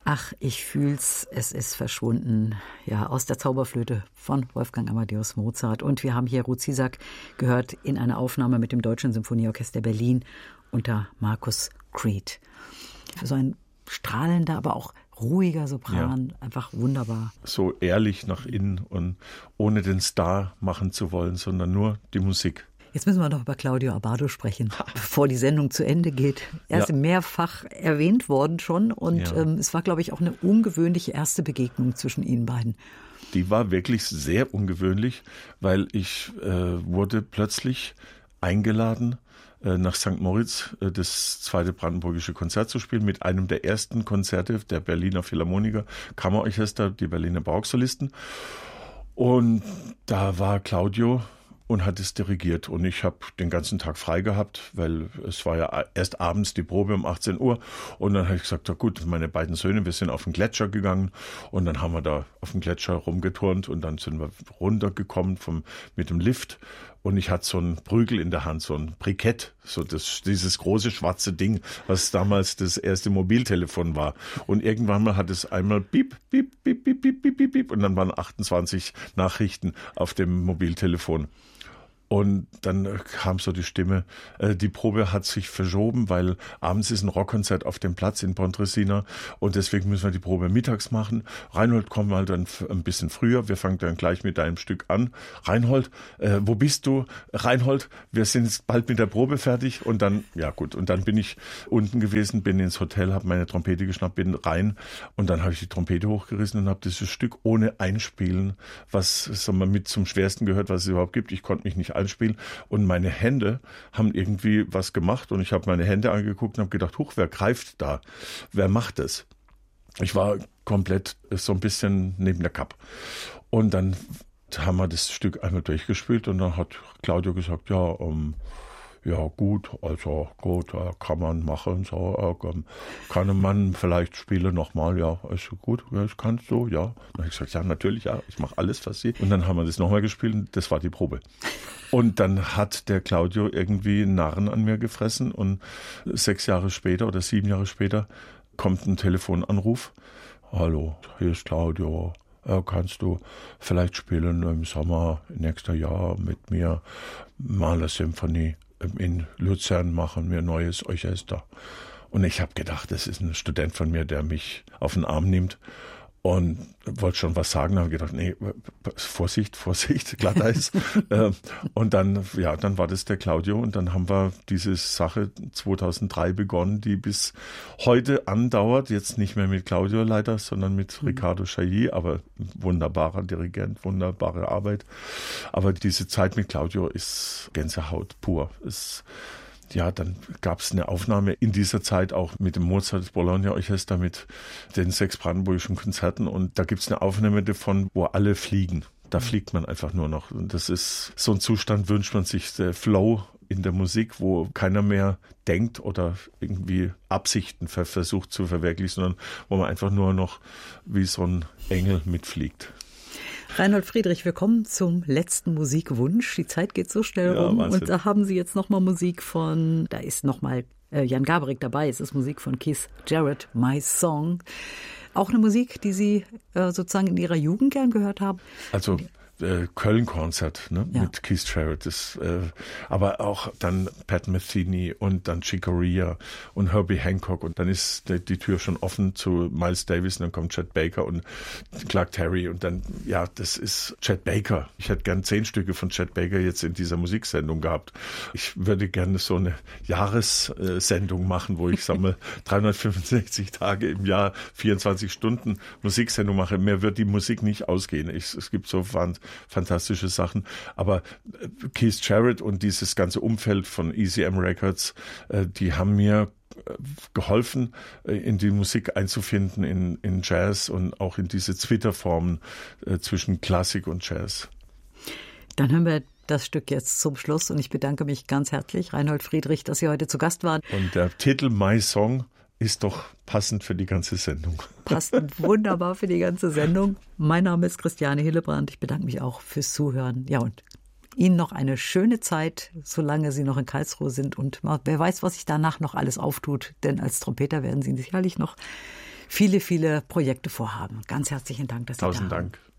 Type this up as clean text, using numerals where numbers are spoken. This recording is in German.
Ach, ich fühl's, es ist verschwunden. Ja, aus der Zauberflöte von Wolfgang Amadeus Mozart. Und wir haben hier Ruth Zisak gehört in einer Aufnahme mit dem Deutschen Symphonieorchester Berlin unter Markus Creed. Für so ein strahlender, aber auch ruhiger Sopran, einfach wunderbar. So ehrlich nach innen und ohne den Star machen zu wollen, sondern nur die Musik. Jetzt müssen wir noch über Claudio Abbado sprechen, bevor die Sendung zu Ende geht. Er ist mehrfach erwähnt worden schon und es war, glaube ich, auch eine ungewöhnliche erste Begegnung zwischen Ihnen beiden. Die war wirklich sehr ungewöhnlich, weil ich wurde plötzlich eingeladen, nach St. Moritz das zweite brandenburgische Konzert zu spielen mit einem der ersten Konzerte der Berliner Philharmoniker Kammerorchester, die Berliner Barocksolisten. Und da war Claudio und hat es dirigiert. Und ich habe den ganzen Tag frei gehabt, weil es war ja erst abends die Probe um 18 Uhr. Und dann habe ich gesagt, ja gut, meine beiden Söhne, wir sind auf den Gletscher gegangen. Und dann haben wir da auf dem Gletscher rumgeturnt. Und dann sind wir runtergekommen mit dem Lift. Und ich hatte so einen Prügel in der Hand, so ein Brikett, dieses große schwarze Ding, was damals das erste Mobiltelefon war. Und irgendwann mal hat es einmal piep, piep, piep, piep, piep, piep, piep, piep. Und dann waren 28 Nachrichten auf dem Mobiltelefon. Und dann kam so die Stimme, die Probe hat sich verschoben, weil abends ist ein Rockkonzert auf dem Platz in Pontresina und deswegen müssen wir die Probe mittags machen. Reinhold, komm mal dann ein bisschen früher, wir fangen dann gleich mit deinem Stück an. Reinhold, wo bist du? Reinhold, wir sind jetzt bald mit der Probe fertig und dann, ja gut, und dann bin ich unten gewesen, bin ins Hotel, habe meine Trompete geschnappt, bin rein und dann habe ich die Trompete hochgerissen und habe dieses Stück ohne Einspielen, was sagen wir, mit zum Schwersten gehört, was es überhaupt gibt. Ich konnte mich nicht einspielen und meine Hände haben irgendwie was gemacht und ich habe meine Hände angeguckt und habe gedacht, huch, wer greift da? Wer macht das? Ich war komplett so ein bisschen neben der Kapp. Und dann haben wir das Stück einmal durchgespielt und dann hat Claudio gesagt, ja gut, also gut, kann man machen, so, kann man vielleicht spielen nochmal, ja, ist gut, das kannst du, ja. Dann habe ich gesagt, ja, natürlich, ja, ich mache alles, was Sie. Und dann haben wir das nochmal gespielt und das war die Probe. Und dann hat der Claudio irgendwie einen Narren an mir gefressen und 6 Jahre später oder 7 Jahre später kommt ein Telefonanruf. Hallo, hier ist Claudio. Kannst du vielleicht spielen im Sommer nächstes Jahr mit mir Malersymphonie in Luzern, machen wir ein neues Orchester. Und ich habe gedacht, das ist ein Student von mir, der mich auf den Arm nimmt und wollte schon was sagen, habe gedacht, nee, Vorsicht, Glatteis. Und dann war das der Claudio und dann haben wir diese Sache 2003 begonnen, die bis heute andauert, jetzt nicht mehr mit Claudio leider, sondern mit Riccardo Chailly, aber wunderbarer Dirigent, wunderbare Arbeit. Aber diese Zeit mit Claudio ist Gänsehaut pur. Dann gab es eine Aufnahme in dieser Zeit auch mit dem Mozart Bologna Orchester mit den 6 brandenburgischen Konzerten und da gibt es eine Aufnahme davon, wo alle fliegen. Da fliegt man einfach nur noch. Und das ist so ein Zustand, wünscht man sich, der Flow in der Musik, wo keiner mehr denkt oder irgendwie Absichten versucht zu verwirklichen, sondern wo man einfach nur noch wie so ein Engel mitfliegt. Reinhold Friedrich, wir kommen zum letzten Musikwunsch. Die Zeit geht so schnell rum. Wahnsinn. Und da haben Sie jetzt nochmal Musik da ist nochmal Jan Garbarek dabei. Es ist Musik von Keith Jarrett, My Song. Auch eine Musik, die Sie sozusagen in Ihrer Jugend gern gehört haben? Also Köln-Konzert mit Keith Jarrett, aber auch dann Pat Metheny und dann Chick Corea und Herbie Hancock und dann ist die Tür schon offen zu Miles Davis und dann kommt Chet Baker und Clark Terry und dann, das ist Chet Baker. Ich hätte gern 10 Stücke von Chet Baker jetzt in dieser Musiksendung gehabt. Ich würde gerne so eine Jahressendung machen, wo ich sammle 365 Tage im Jahr, 24 Stunden Musiksendung mache. Mehr wird die Musik nicht ausgehen. Es gibt so fantastische Sachen, aber Keith Jarrett und dieses ganze Umfeld von ECM Records, die haben mir geholfen, in die Musik einzufinden, in Jazz und auch in diese Zwitterformen zwischen Klassik und Jazz. Dann hören wir das Stück jetzt zum Schluss und ich bedanke mich ganz herzlich, Reinhold Friedrich, dass Sie heute zu Gast waren. Und der Titel My Song ist doch passend für die ganze Sendung. Passt wunderbar für die ganze Sendung. Mein Name ist Christiane Hillebrand. Ich bedanke mich auch fürs Zuhören. Ja, und Ihnen noch eine schöne Zeit, solange Sie noch in Karlsruhe sind. Und wer weiß, was sich danach noch alles auftut. Denn als Trompeter werden Sie sicherlich noch viele, viele Projekte vorhaben. Ganz herzlichen Dank, dass Sie da waren. Tausend Dank.